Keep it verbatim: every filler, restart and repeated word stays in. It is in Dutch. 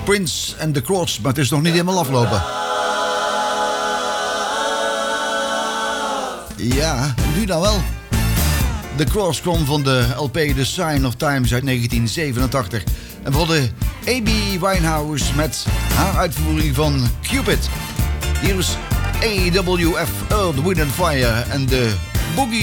Prince en The Cross, maar het is nog niet helemaal afgelopen. Ja, nu dan wel. The Cross kwam van de L P The Sign of Times uit negentien zevenentachtig. En we hadden A B Winehouse met haar uitvoering van Cupid. Hier is A W F, Earth, Wind and Fire en de Boogie.